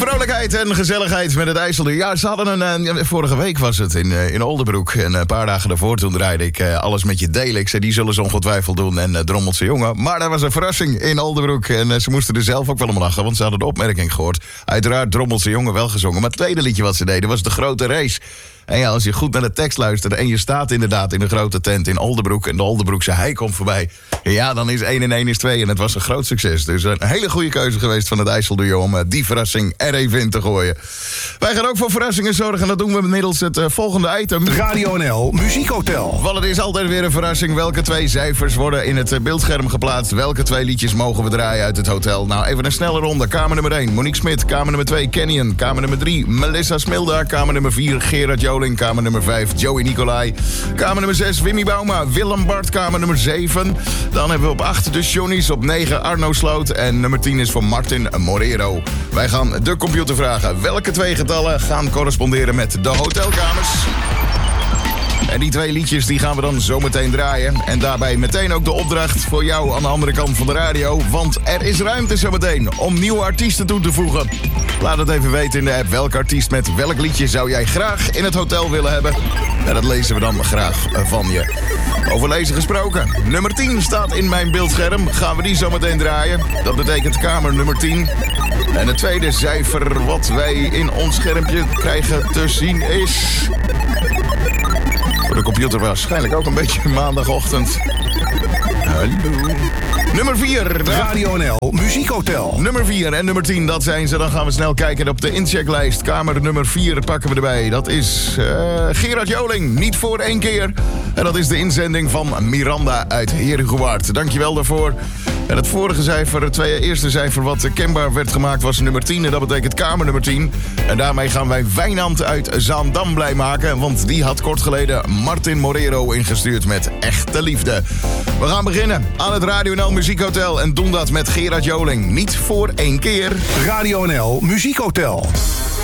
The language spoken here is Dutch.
Vrolijkheid en gezelligheid met het IJsselder. Ja, ze hadden vorige week was het in Oldenbroek. En een paar dagen daarvoor toen draaide ik Alles met je delen. Ik zei, die zullen ze ongetwijfeld doen en Drommelse Jongen. Maar daar was een verrassing in Oldenbroek. En ze moesten er zelf ook wel om lachen, want ze hadden de opmerking gehoord. Uiteraard Drommelse Jongen wel gezongen. Maar het tweede liedje wat ze deden was De Grote Race. En ja, als je goed naar de tekst luistert en je staat inderdaad in een grote tent in Oldenbroek en de Oldenbroekse hei komt voorbij, ja, dan is 1 en 1 is 2 en het was een groot succes. Dus een hele goede keuze geweest van het IJsselduo om die verrassing er even in te gooien. Wij gaan ook voor verrassingen zorgen en dat doen we middels het volgende item. Radio NL Muziekhotel. Want het is altijd weer een verrassing. Welke 2 cijfers worden in het beeldscherm geplaatst? Welke 2 liedjes mogen we draaien uit het hotel? Nou, even een snelle ronde. Kamer nummer 1, Monique Smit. Kamer nummer 2, Canyon. Kamer nummer 3, Melissa Smilda. Kamer nummer 4, Gerard Joling. Kamer nummer 5, Joey Nicolai. Kamer nummer 6, Wimmy Bauma. Willem Bart, kamer nummer 7. Dan hebben we op 8 de Johnny's. Op 9 Arno Sloot. En nummer 10 is voor Martin Morero. Wij gaan de computer vragen. Welke 2 getallen gaan corresponderen met de hotelkamers? En die 2 liedjes die gaan we dan zo meteen draaien. En daarbij meteen ook de opdracht voor jou aan de andere kant van de radio. Want er is ruimte zo meteen om nieuwe artiesten toe te voegen. Laat het even weten in de app. Welk artiest met welk liedje zou jij graag in het hotel willen hebben? En dat lezen we dan graag van je. Over lezen gesproken. Nummer 10 staat in mijn beeldscherm. Gaan we die zo meteen draaien? Dat betekent kamer nummer 10. En het tweede cijfer wat wij in ons schermpje krijgen te zien is... Voor de computer waarschijnlijk ook een beetje maandagochtend. Hallo. Nummer 4. Radio NL Muziekhotel. Nummer 4 en nummer 10, dat zijn ze. Dan gaan we snel kijken op de inchecklijst. Kamer nummer 4 pakken we erbij. Dat is Gerard Joling. Niet voor 1 keer. En dat is de inzending van Miranda uit Heerhugowaard. Dankjewel daarvoor. En het vorige cijfer, het eerste cijfer wat kenbaar werd gemaakt was nummer 10. En dat betekent kamer nummer 10. En daarmee gaan wij Wijnand uit Zaandam blij maken. Want die had kort geleden Martin Morero ingestuurd met Echte Liefde. We gaan beginnen aan het Radio NL Muziekhotel. En doen dat met Gerard Joling. Niet voor 1 keer. Radio NL Muziekhotel.